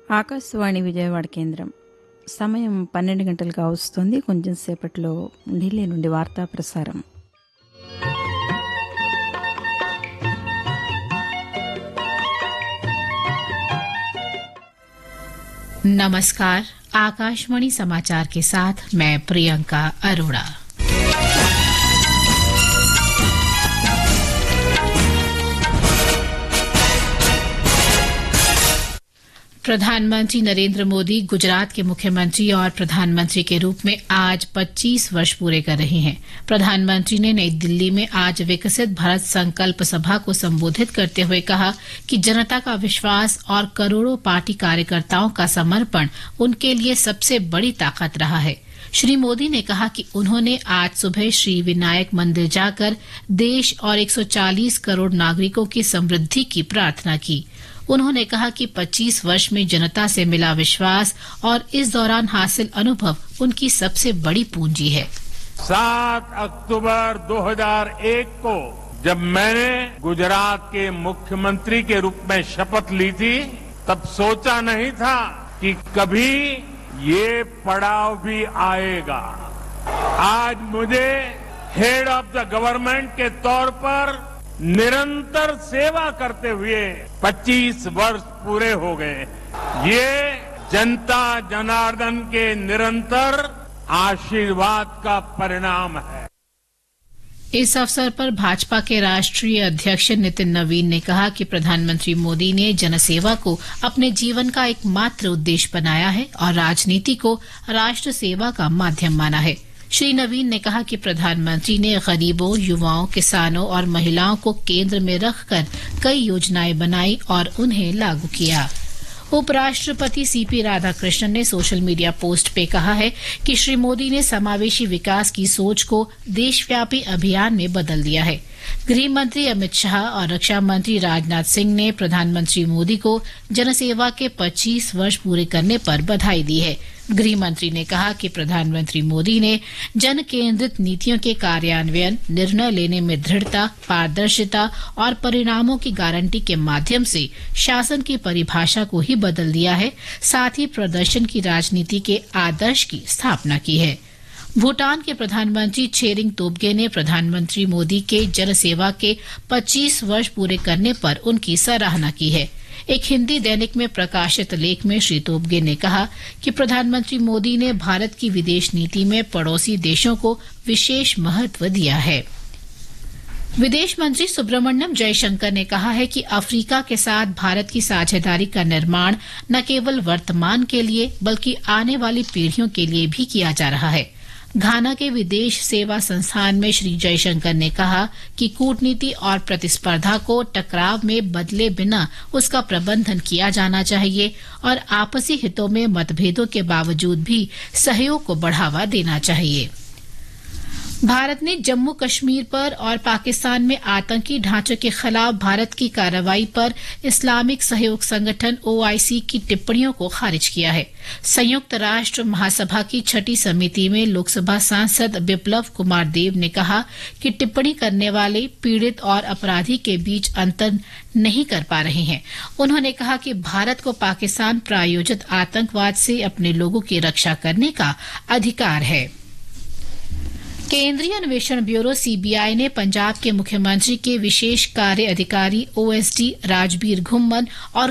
ఆకాశవాణి విజయవాడ కేంద్రం సమయం 12 గంటలుగా వస్తుంది. కొంచెం సేపట్లో ఢిల్లీ నుండి వార్తా ప్రసారం. नमस्कार, आकाशवाणी समाचार के साथ मैं प्रियंका अरोड़ा। प्रधानमंत्री नरेंद्र मोदी गुजरात के मुख्यमंत्री और प्रधानमंत्री के रूप में आज 25 वर्ष पूरे कर रहे हैं। प्रधानमंत्री ने नई दिल्ली में आज विकसित भारत संकल्प सभा को संबोधित करते हुए कहा कि जनता का विश्वास और करोड़ों पार्टी कार्यकर्ताओं का समर्पण उनके लिए सबसे बड़ी ताकत रहा है। श्री मोदी ने कहा कि उन्होंने आज सुबह श्री विनायक मंदिर जाकर देश और 140 करोड़ नागरिकों की समृद्धि की प्रार्थना की। उन्होंने कहा कि 25 वर्ष में जनता से मिला विश्वास और इस दौरान हासिल अनुभव उनकी सबसे बड़ी पूंजी है। 7 अक्टूबर 2001 को जब मैंने गुजरात के मुख्यमंत्री के रूप में शपथ ली थी, तब सोचा नहीं था कि कभी ये पड़ाव भी आएगा। आज मुझे हेड ऑफ द गवर्नमेंट के तौर पर निरंतर सेवा करते हुए 25 वर्ष पूरे हो गए। ये जनता जनार्दन के निरंतर आशीर्वाद का परिणाम है। इस अवसर पर भाजपा के राष्ट्रीय अध्यक्ष नितिन नवीन ने कहा कि प्रधानमंत्री मोदी ने जनसेवा को अपने जीवन का एकमात्र उद्देश्य बनाया है और राजनीति को राष्ट्र सेवा का माध्यम माना है। श्री नवीन ने कहा कि प्रधानमंत्री ने गरीबों, युवाओं, किसानों और महिलाओं को केंद्र में रखकर कई योजनाएं बनाई और उन्हें लागू किया। उपराष्ट्रपति सीपी राधाकृष्णन ने सोशल मीडिया पोस्ट पे कहा है कि श्री मोदी ने समावेशी विकास की सोच को देशव्यापी अभियान में बदल दिया है। गृह मंत्री अमित शाह और रक्षा मंत्री राजनाथ सिंह ने प्रधानमंत्री मोदी को जनसेवा के 25 वर्ष पूरे करने पर बधाई दी है। गृह मंत्री ने कहा कि प्रधानमंत्री मोदी ने जन केंद्रित नीतियों के कार्यान्वयन, निर्णय लेने में दृढ़ता, पारदर्शिता और परिणामों की गारंटी के माध्यम से शासन की परिभाषा को ही बदल दिया है, साथ ही प्रदर्शन की राजनीति के आदर्श की स्थापना की है। भूटान के प्रधानमंत्री छेरिंग तोब्गे ने प्रधानमंत्री मोदी के जनसेवा के 25 वर्ष पूरे करने पर उनकी सराहना की है। एक हिंदी दैनिक में प्रकाशित लेख में श्री तोब्गे ने कहा कि प्रधानमंत्री मोदी ने भारत की विदेश नीति में पड़ोसी देशों को विशेष महत्व दिया है। विदेश मंत्री सुब्रमण्यम जयशंकर ने कहा है कि अफ्रीका के साथ भारत की साझेदारी का निर्माण न केवल वर्तमान के लिए बल्कि आने वाली पीढ़ियों के लिए भी किया जा रहा है। घाना के विदेश सेवा संस्थान में श्री जयशंकर ने कहा कि कूटनीति और प्रतिस्पर्धा को टकराव में बदले बिना उसका प्रबंधन किया जाना चाहिए और आपसी हितों में मतभेदों के बावजूद भी सहयोग को बढ़ावा देना चाहिए। भारत ने जम्मू कश्मीर पर और पाकिस्तान में आतंकी ढांचों के खिलाफ भारत की कार्रवाई पर इस्लामिक सहयोग संगठन OIC की टिप्पणियों को खारिज किया है। संयुक्त राष्ट्र महासभा की 6ठी समिति में लोकसभा सांसद बिप्लब कुमार देव ने कहा कि टिप्पणी करने वाले पीड़ित और अपराधी के बीच अंतर नहीं कर पा रहे हैं। उन्होंने कहा कि भारत को पाकिस्तान प्रायोजित आतंकवाद से अपने लोगों की रक्षा करने का अधिकार है। केंद्रीय अन्वेषण ब्यूरो CBI ने पंजाब के मुख्यमंत्री के विशेष कार्य अधिकारी OSD राजबीर घुम्मन और